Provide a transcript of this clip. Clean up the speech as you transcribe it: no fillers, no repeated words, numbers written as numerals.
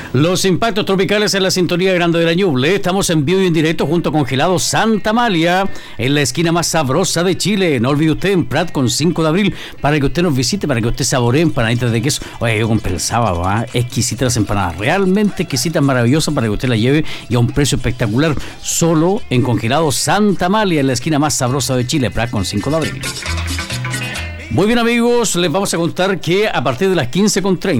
Los impactos tropicales en la sintonía grande de la Ñuble. Estamos en vivo y en directo junto a Congelados Santa Amalia, en la esquina más sabrosa de Chile. No olvide usted, en Prat con 5 de abril, para que usted nos visite, para que usted saboree empanaditas de queso. Oye, yo compré el sábado, exquisitas las empanadas, realmente exquisitas, maravillosas, para que usted las lleve y a un precio espectacular. Solo en Congelados Santa Amalia, en la esquina más sabrosa de Chile, Prat con 5 de abril. Muy bien, amigos, les vamos a contar que a partir de las 15:30